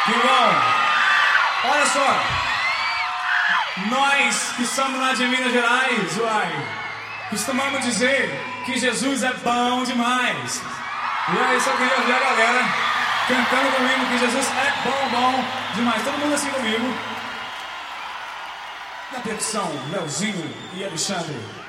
Irmão, olha só. Nós que estamos lá de Minas Gerais, costumamos dizer que Jesus é bom demais. E aí só queria ver a galera cantando comigo que Jesus é bom demais. Todo mundo assim comigo. Na percussão, Leozinho e Alexandre.